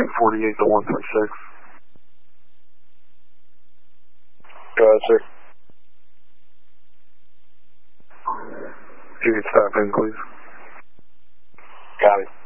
248 to 136. Go ahead, sir. You can stop in, please. Copy.